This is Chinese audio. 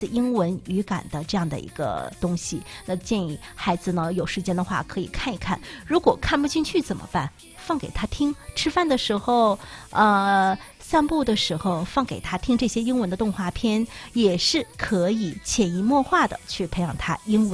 英文语感的这样的一个东西，那建议孩子呢有时间的话可以看一看。如果看不进去怎么办？放给他听，吃饭的时候，散步的时候放给他听这些英文的动画片，也是可以潜移默化的去培养他英文